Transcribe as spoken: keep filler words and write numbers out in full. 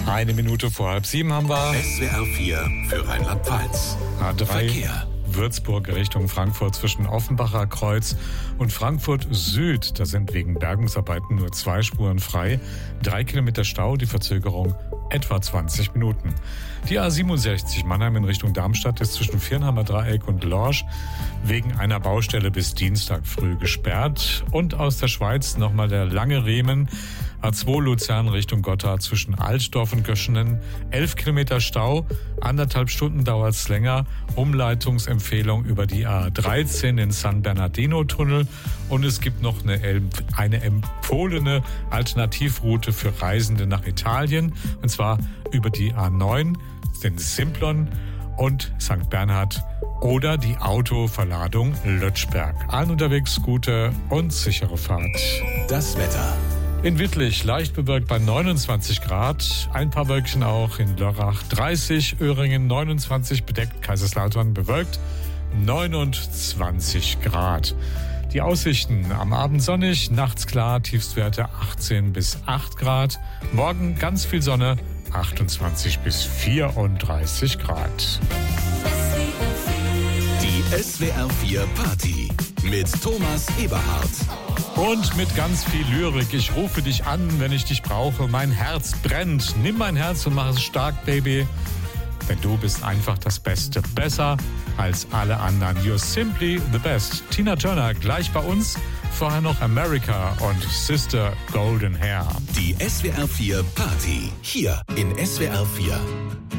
Eine Minute vor halb sieben haben wir. S W R vier für Rheinland-Pfalz. A drei. Verkehr. Würzburg Richtung Frankfurt zwischen Offenbacher Kreuz und Frankfurt Süd. Da sind wegen Bergungsarbeiten nur zwei Spuren frei. Drei Kilometer Stau, die Verzögerung etwa zwanzig Minuten. Die A siebenundsechzig Mannheim in Richtung Darmstadt ist zwischen Viernheimer Dreieck und Lorsch wegen einer Baustelle bis Dienstag früh gesperrt. Und aus der Schweiz nochmal der lange Riemen. A zwei Luzern Richtung Gotthard zwischen Altdorf und Göschenen. Elf Kilometer Stau, anderthalb Stunden dauert's länger. Umleitungsempfehlung über die A dreizehn, den San Bernardino-Tunnel. Und es gibt noch eine, eine empfohlene Alternativroute für Reisende nach Italien. Und zwar über die A neun, den Simplon und Sankt Bernhard oder die Autoverladung Lötschberg. Allen unterwegs gute und sichere Fahrt. Das Wetter. In Wittlich leicht bewölkt bei neunundzwanzig Grad, ein paar Wölkchen auch in Lörrach dreißig, Öhringen neunundzwanzig, bedeckt, Kaiserslautern bewölkt neunundzwanzig Grad. Die Aussichten am Abend sonnig, nachts klar, Tiefstwerte achtzehn bis acht Grad, morgen ganz viel Sonne, achtundzwanzig bis vierunddreißig Grad. Die S W R vier Party mit Thomas Eberhardt. Und mit ganz viel Lyrik. Ich rufe dich an, wenn ich dich brauche. Mein Herz brennt. Nimm mein Herz und mach es stark, Baby. Denn du bist einfach das Beste. Besser als alle anderen. You're simply the best. Tina Turner gleich bei uns. Vorher noch America und Sister Golden Hair. Die S W R vier Party. Hier in S W R vier.